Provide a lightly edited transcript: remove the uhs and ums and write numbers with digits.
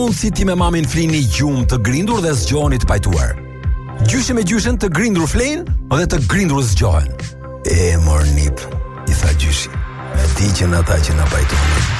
Si ti me mamin flini gjumë të grindur dhe zgjoheni të pajtuar. Gjyshe me gjyshen të grindur flein dhe të grindur zgjohen. E mor nip, i tha gjyshi, me ti që në ata që në pajtuar.